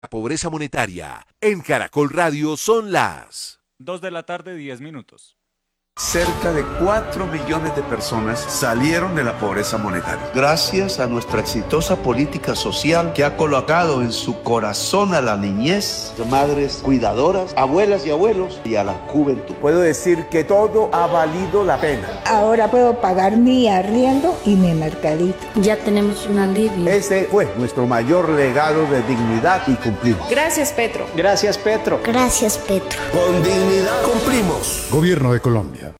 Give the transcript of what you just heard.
La pobreza monetaria. En Caracol Radio son las 2 de la tarde, 10 minutos. Cerca de 4 millones de personas salieron de la pobreza monetaria. Gracias a nuestra exitosa política social que ha colocado en su corazón a la niñez, madres cuidadoras, abuelas y abuelos y a la juventud. Puedo decir que todo ha valido la pena. Ahora puedo pagar mi arriendo y mi mercadito. Ya tenemos un alivio. Ese fue nuestro mayor legado de dignidad y cumplimos. Gracias, Petro. Gracias, Petro. Gracias, Petro. Con dignidad cumplimos. Gobierno de Colombia.